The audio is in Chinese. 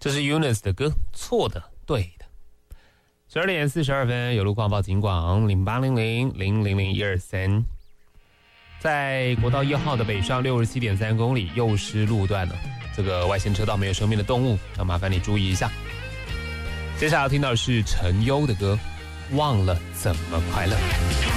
这是 Eunice 的歌，错的对的。12点42分，有路况报警广0800000123。在国道1号的北上67.3公里，又是路段了。这个外线车道没有生命的动物，要麻烦你注意一下。接下来要听到的是陈优的歌，忘了怎么快乐。